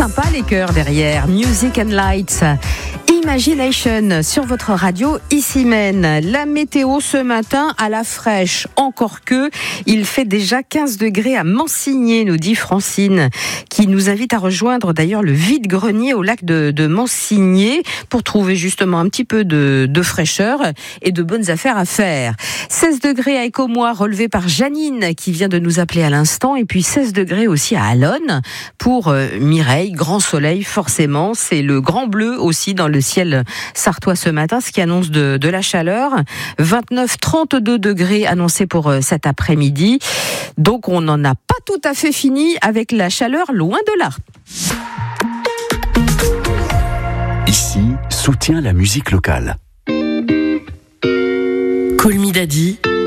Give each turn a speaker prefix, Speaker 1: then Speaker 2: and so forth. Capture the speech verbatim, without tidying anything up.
Speaker 1: Sympa les chœurs derrière. Music and Lights. Imagination sur votre radio ici Maine. La météo ce matin à la fraîche, encore que il fait déjà quinze degrés à Mansigné, nous dit Francine, qui nous invite à rejoindre d'ailleurs le vide-grenier au lac de, de Mansigné pour trouver justement un petit peu de, de fraîcheur et de bonnes affaires à faire. seize degrés à Écomois, relevé par Janine qui vient de nous appeler à l'instant, et puis seize degrés aussi à Allonne pour euh, Mireille. Grand soleil forcément, c'est le grand bleu aussi dans le ciel sartois ce matin, ce qui annonce de, de la chaleur. vingt-neuf à trente-deux degrés annoncés pour euh, cet après-midi. Donc on n'en a pas tout à fait fini avec la chaleur, loin de là.
Speaker 2: Ici, soutient la musique locale.
Speaker 3: Call Me Daddy,